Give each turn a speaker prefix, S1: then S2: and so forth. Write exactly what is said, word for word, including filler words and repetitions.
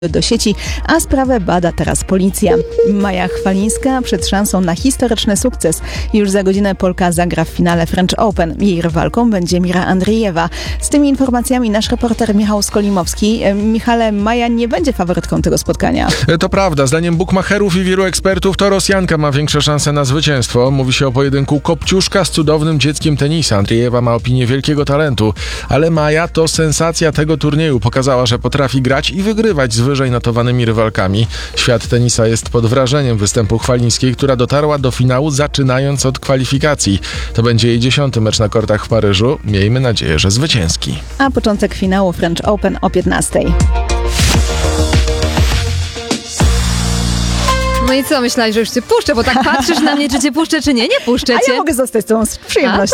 S1: do sieci, a sprawę bada teraz policja. Maja Chwalińska przed szansą na historyczny sukces. Już za godzinę Polka zagra w finale French Open. Jej rywalką będzie Mira Andriejewa. Z tymi informacjami nasz reporter Michał Skolimowski. Michale, Maja nie będzie faworytką tego spotkania.
S2: To prawda. Zdaniem bukmacherów i wielu ekspertów to Rosjanka ma większe szanse na zwycięstwo. Mówi się o pojedynku Kopciuszka z cudownym dzieckiem tenisa. Andriejewa ma opinię wielkiego talentu, ale Maja to sensacja tego turnieju. Pokazała, że potrafi grać i wygrywać z wyżej notowanymi rywalkami. Świat tenisa jest pod wrażeniem występu Chwalińskiej, która dotarła do finału zaczynając od kwalifikacji. To będzie jej dziesiąty mecz na kortach w Paryżu. Miejmy nadzieję, że zwycięski.
S1: A początek finału French Open o piętnastej.
S3: No i co, myślałeś, że już cię puszczę, bo tak patrzysz na mnie, czy cię puszczę, czy nie? Nie puszczę cię.
S1: A ja mogę zostać z tą z przyjemnością.